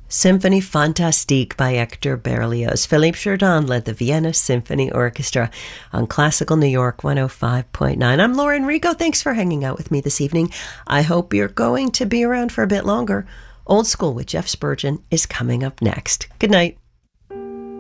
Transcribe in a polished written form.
Symphonie Fantastique by Hector Berlioz. Philippe Jourdan led the Vienna Symphony Orchestra on Classical New York 105.9. I'm Lauren Rigo. Thanks for hanging out with me this evening. I hope you're going to be around for a bit longer. Old School with Jeff Spurgeon is coming up next. Good night.